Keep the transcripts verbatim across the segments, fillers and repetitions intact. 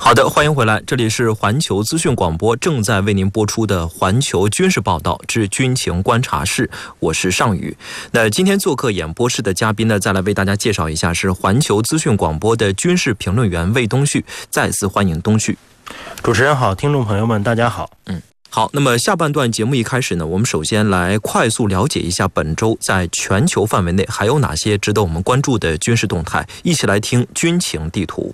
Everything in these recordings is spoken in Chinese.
好的，欢迎回来，这里是环球资讯广播正在为您播出的环球军事报道之军情观察室，我是尚宇。那今天做客演播室的嘉宾呢，再来为大家介绍一下，是环球资讯广播的军事评论员魏东旭。再次欢迎东旭。 主持人好，听众朋友们大家好。 嗯。好，那么下半段节目一开始呢，我们首先来快速了解一下本周在全球范围内还有哪些值得我们关注的军事动态，一起来听军情地图。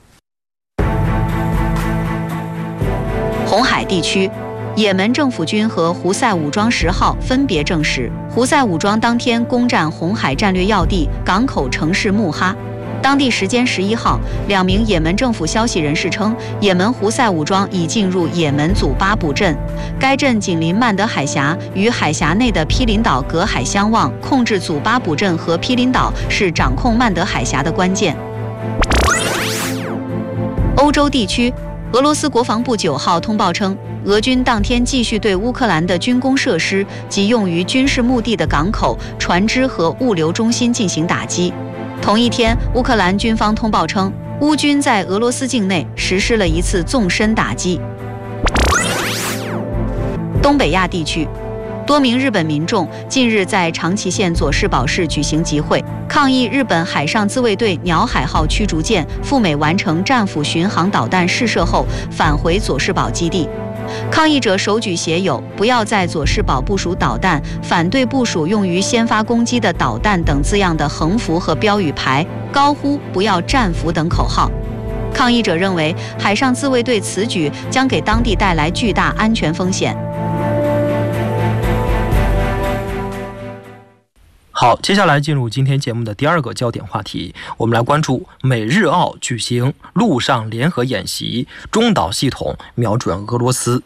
红海地区，也门政府军和胡塞武装十号分别证实，胡塞武装当天攻占红海战略要地港口城市穆哈。当地时间十一号，两名也门政府消息人士称，也门胡塞武装已进入也门祖巴卜镇，该镇紧邻曼德海峡，与海峡内的毗邻岛隔海相望。控制祖巴卜镇和毗邻岛是掌控曼德海峡的关键。欧洲地区，俄罗斯国防部九号通报称，俄军当天继续对乌克兰的军工设施及用于军事目的的港口、船只和物流中心进行打击。同一天，乌克兰军方通报称，乌军在俄罗斯境内实施了一次纵深打击。东北亚地区，多名日本民众近日在长崎县佐世保市举行集会，抗议日本海上自卫队鸟海号驱逐舰赴美完成战斧巡航导弹试射后返回佐世保基地。抗议者手举写有"不要在佐世保部署导弹，反对部署用于先发攻击的导弹"等字样的横幅和标语牌，高呼"不要战俘"等口号。抗议者认为，海上自卫队此举将给当地带来巨大安全风险。 好，接下来进入今天节目的第二个焦点话题，我们来关注美日澳举行陆上联合演习，中导系统瞄准俄罗斯。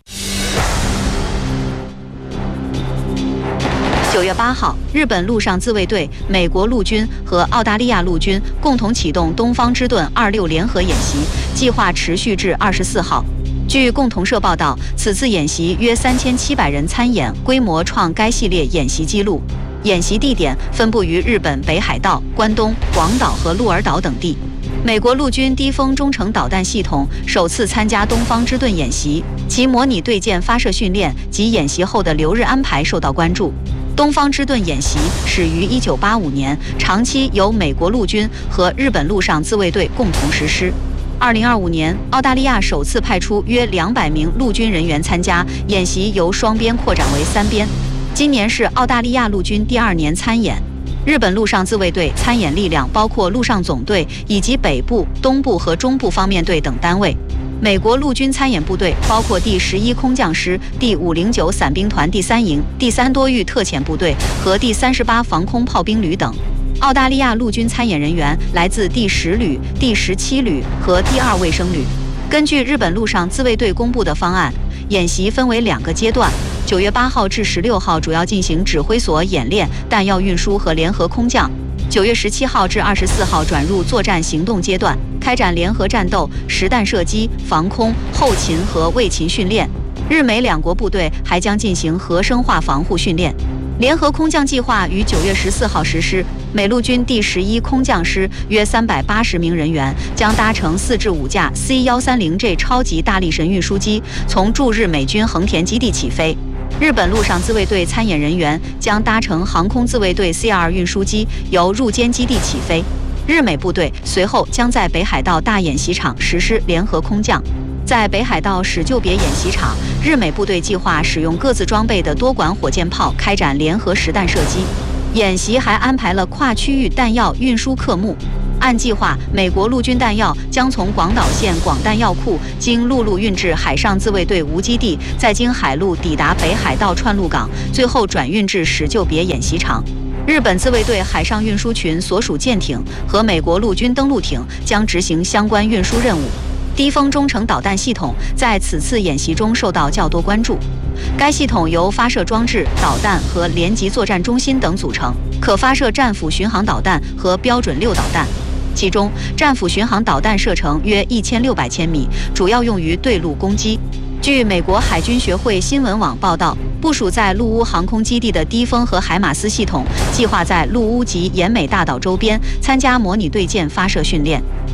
九月八号，日本陆上自卫队、美国陆军和澳大利亚陆军共同启动东方之盾二六联合演习，计划持续至二十四号。据共同社报道，此次演习约三千七百人参演，规模创该系列演习纪录。演习地点分布于日本北海道、关东、广岛和鹿儿岛等地。美国陆军低风中程导弹系统首次参加东方之盾演习，其模拟对舰发射训练及演习后的留日安排受到关注。东方之盾演习始于一九八五年，长期由美国陆军和日本陆上自卫队共同实施。二零二五年，澳大利亚首次派出约两百名陆军人员参加演习，由双边扩展为三边。今年是澳大利亚陆军第二年参演。日本陆上自卫队参演力量包括陆上总队以及北部、东部和中部方面队等单位。美国陆军参演部队包括第十一空降师、第五零九伞兵团第三营、第三多域特遣部队和第三十八防空炮兵旅等。澳大利亚陆军参演人员来自第十旅、第十七旅和第二卫生旅。根据日本陆上自卫队公布的方案，演习分为两个阶段。九月八号至十六号主要进行指挥所演练、弹药运输和联合空降。九月十七号至二十四号转入作战行动阶段，开展联合战斗、实弹射击、防空、后勤和卫勤训练。日美两国部队还将进行核生化防护训练。联合空降计划于九月十四号实施，美陆军第十一空降师约三百八十名人员将搭乘四至五架 C 一三零 J 超级大力神运输机，从驻日美军横田基地起飞。日本陆上自卫队参演人员将搭乘航空自卫队 C 二 运输机由入间基地起飞。日美部队随后将在北海道大演习场实施联合空降。在北海道史就别演习场，日美部队计划使用各自装备的多管火箭炮开展联合实弹射击。演习还安排了跨区域弹药运输科目。按计划，美国陆军弹药将从广岛县广弹药库经陆路运至海上自卫队无基地，再经海路抵达北海道串路港，最后转运至史就别演习场。日本自卫队海上运输群所属舰艇和美国陆军登陆艇将执行相关运输任务。低风中程导弹系统在此次演习中受到较多关注。该系统由发射装置、导弹和联级作战中心等组成，可发射战斧巡航导弹和标准六导弹。其中，战斧巡航导弹射程约一千六百千米，主要用于对陆攻击。据美国海军学会新闻网报道，部署在陆乌航空基地的低风和海马斯系统计划在陆乌及奄美大岛周边参加模拟对舰发射训练。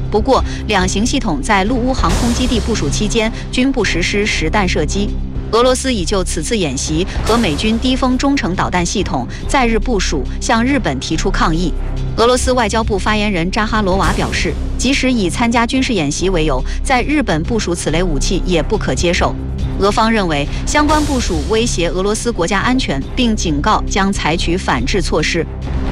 不过，两型系统在陆乌航空基地部署期间均不实施实弹射击。俄罗斯已就此次演习和美军低风中程导弹系统在日部署向日本提出抗议。俄罗斯外交部发言人扎哈罗娃表示，即使以参加军事演习为由，在日本部署此类武器也不可接受。俄方认为相关部署威胁俄罗斯国家安全，并警告将采取反制措施。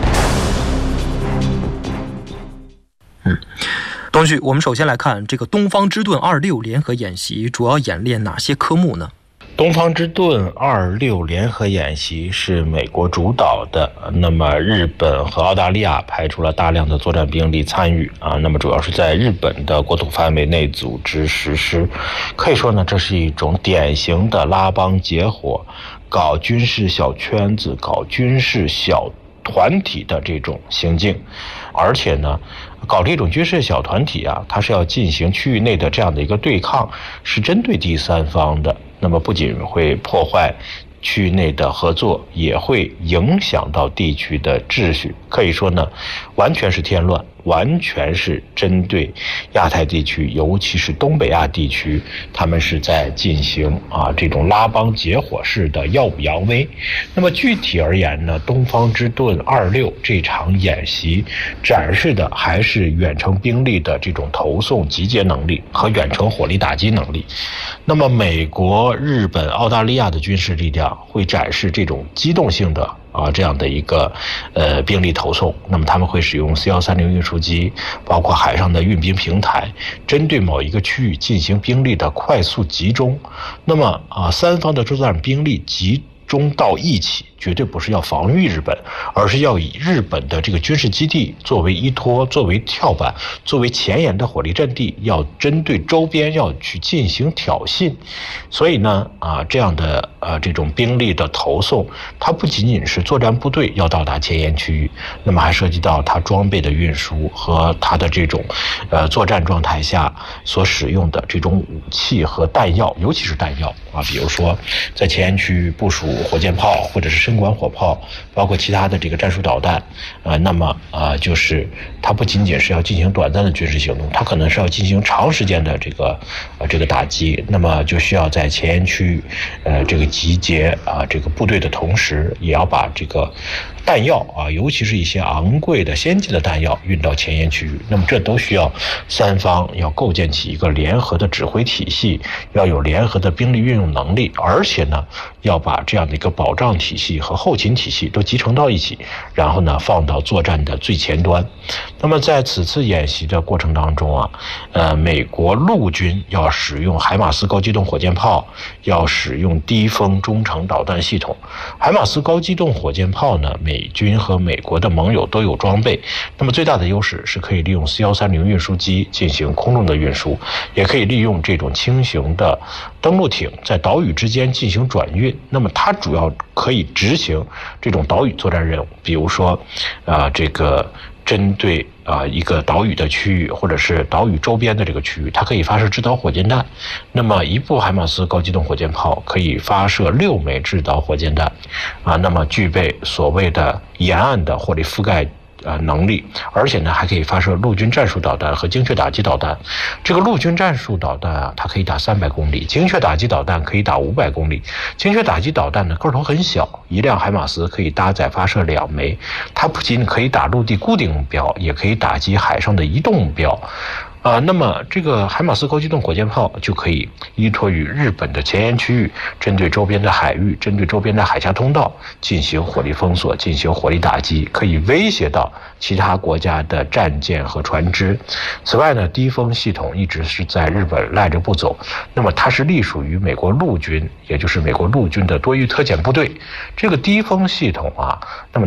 嗯。东旭，我们首先来看这个东方之盾二六联合演习主要演练哪些科目呢？ 东方之盾二六联合演习是美国主导的，那么日本和澳大利亚派出了大量的作战兵力参与啊，那么主要是在日本的国土范围内组织实施。可以说呢，这是一种典型的拉帮结伙、搞军事小圈子、搞军事小团体的这种行径。而且呢，搞这种军事小团体啊，它是要进行区域内的这样的一个对抗，是针对第三方的。那么不仅会破坏区域内的合作，也会影响到地区的秩序。可以说呢，完全是添乱，完全是针对亚太地区，尤其是东北亚地区，他们是在进行啊这种拉帮结伙式的耀武扬威。那么具体而言呢，东方之盾二六这场演习展示的还是远程兵力的这种投送集结能力和远程火力打击能力。那么美国、日本、澳大利亚的军事力量会展示这种机动性的啊，这样的一个呃兵力投送。那么他们会使用 C 一三零运输机，包括海上的运兵平台，针对某一个区域进行兵力的快速集中。那么啊，三方的作战兵力集中到一起，绝对不是要防御日本，而是要以日本的这个军事基地作为依托，作为跳板，作为前沿的火力阵地，要针对周边要去进行挑衅。所以呢，啊，这样的呃这种兵力的投送，它不仅仅是作战部队要到达前沿区域，那么还涉及到它装备的运输和它的这种呃作战状态下所使用的这种武器和弹药，尤其是弹药啊，比如说在前沿区域部署火箭炮或者是深管火炮，包括其他的这个战术导弹，啊、呃，那么啊、呃，就是它不仅仅是要进行短暂的军事行动，它可能是要进行长时间的这个呃这个打击，那么就需要在前沿区域，呃，这个集结啊、呃、这个部队的同时，也要把这个弹药啊，尤其是一些昂贵的先进的弹药运到前沿区域。那么这都需要三方要构建起一个联合的指挥体系，要有联合的兵力运用能力，而且呢，要把这样的一个保障体系和后勤体系都集成到一起，然后呢放到作战的最前端。那么在此次演习的过程当中啊，呃，美国陆军要使用海马斯高机动火箭炮，要使用低风中程导弹系统。海马斯高机动火箭炮呢，美军和美国的盟友都有装备。那么最大的优势是可以利用 C 一三零运输机进行空中的运输，也可以利用这种轻型的登陆艇在岛屿之间进行转运。那么它主要可以执行这种岛屿作战任务，比如说啊、呃、这个针对啊、呃、一个岛屿的区域，或者是岛屿周边的这个区域，它可以发射制导火箭弹。那么一部海马斯高机动火箭炮可以发射六枚制导火箭弹，啊，那么具备所谓的沿岸的火力覆盖呃能力，而且呢还可以发射陆军战术导弹和精确打击导弹。这个陆军战术导弹啊，它可以打三百公里，精确打击导弹可以打五百公里。精确打击导弹呢个头很小，一辆海马斯可以搭载发射两枚，它不仅可以打陆地固定目标，也可以打击海上的移动目标。啊、呃，那么这个海马斯高机动火箭炮就可以依托于日本的前沿区域，针对周边的海域，针对周边的海峡通道进行火力封锁，进行火力打击，可以威胁到其他国家的战舰和船只。此外呢，低风系统一直是在日本赖着不走，那么它是隶属于美国陆军，也就是美国陆军的多域特遣部队。这个低风系统啊，那么